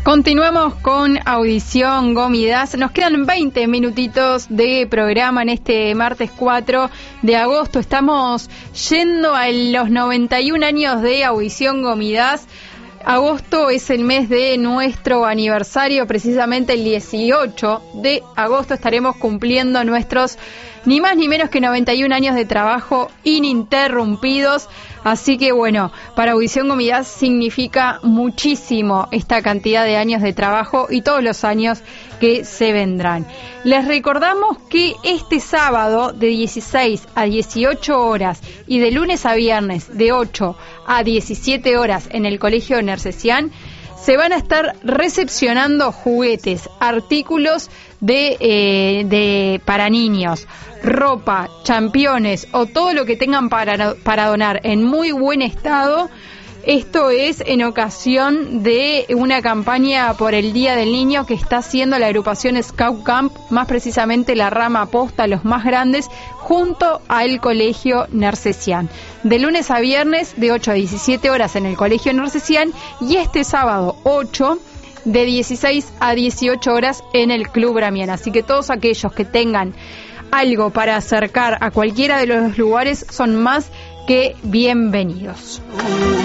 Continuamos con Audición Gomidas. Nos quedan 20 minutitos de programa en este martes 4 de agosto. Estamos yendo a los 91 años de Audición Gomidas. Agosto es el mes de nuestro aniversario, precisamente el 18 de agosto estaremos cumpliendo nuestros ni más ni menos que 91 años de trabajo ininterrumpidos. Así que bueno, para Audición Gomidas significa muchísimo esta cantidad de años de trabajo y todos los años que se vendrán. Les recordamos que este sábado de 16 a 18 horas y de lunes a viernes de 8 a 17 horas en el Colegio Nercesian se van a estar recepcionando juguetes, artículos para niños, ropa, championes o todo lo que tengan para donar en muy buen estado. Esto es en ocasión de una campaña por el Día del Niño que está haciendo la agrupación Scout Camp, más precisamente la rama Posta, los más grandes, junto al Colegio Nercesian. De lunes a viernes, de 8 a 17 horas en el Colegio Nercesian, y este sábado 8, de 16 a 18 horas en el Club Bramian. Así que todos aquellos que tengan algo para acercar a cualquiera de los lugares son más que bienvenidos.